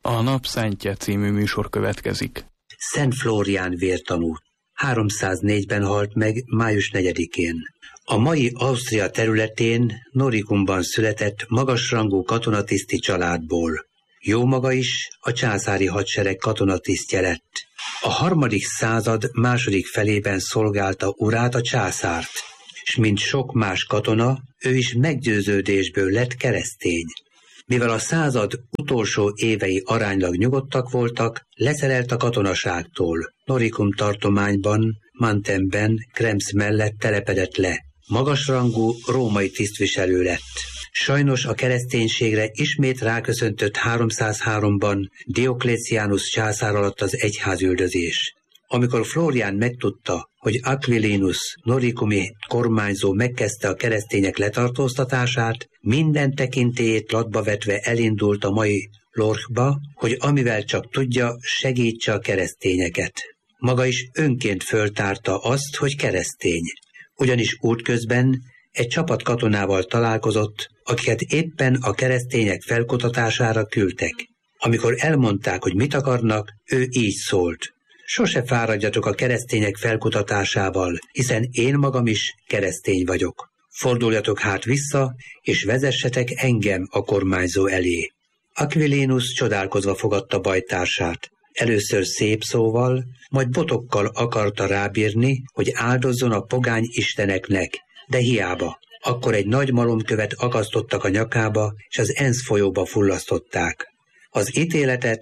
A Napszentje című műsor következik. Szent Flórián vértanú 304-ben halt meg május 4-én. A mai Ausztria területén Noricumban született magasrangú katonatiszti családból. Jómaga is a császári hadsereg katonatisztje lett. A 3. század második felében szolgálta urát, a császárt, és mint sok más katona, ő is meggyőződésből lett keresztény. Mivel a század utolsó évei aránylag nyugodtak voltak, leszerelt a katonaságtól. Noricum tartományban, Mantemben, Krems mellett telepedett le. Magasrangú római tisztviselő lett. Sajnos a kereszténységre ismét ráköszöntött 303-ban Diocletianus császár alatt az egyházüldözés. Amikor Flórián megtudta, hogy Aquilinus noricumi kormányzó megkezdte a keresztények letartóztatását, minden tekintélyét latba vetve elindult a mai Lorchba, hogy amivel csak tudja, segítse a keresztényeket. Maga is önként föltárta azt, hogy keresztény. Ugyanis útközben egy csapat katonával találkozott, akiket éppen a keresztények felkutatására küldtek. Amikor elmondták, hogy mit akarnak, ő így szólt: sose fáradjatok a keresztények felkutatásával, hiszen én magam is keresztény vagyok. Forduljatok hát vissza, és vezessetek engem a kormányzó elé. Aquilinus csodálkozva fogadta bajtársát. Először szép szóval, majd botokkal akarta rábírni, hogy áldozzon a pogány isteneknek, de hiába. Akkor egy nagy malomkövet akasztottak a nyakába, és az Enz folyóba fullasztották. Az ítéletet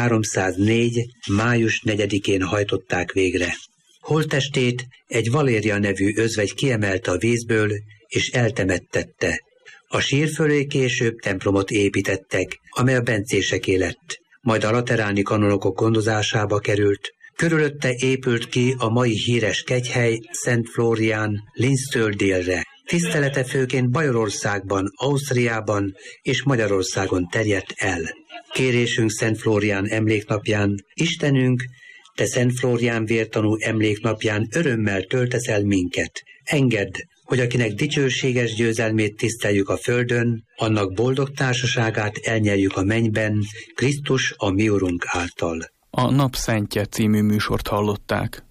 304. május 4-én hajtották végre. Holttestét egy Valéria nevű özvegy kiemelte a vízből, és eltemettette. A sír fölé később templomot építettek, amely a bencéseké lett. Majd a lateráni kanonokok gondozásába került. Körülötte épült ki a mai híres kegyhely Szent Flórián Linztől délre. Tisztelete főként Bajorországban, Ausztriában és Magyarországon terjedt el. Kérésünk Szent Flórián emléknapján: Istenünk, te Szent Flórián vértanú emléknapján örömmel töltesz el minket. Engedd, hogy akinek dicsőséges győzelmét tiszteljük a földön, annak boldog társaságát elnyerjük a mennyben, Krisztus a mi Urunk által. A Napszentje című műsort hallották.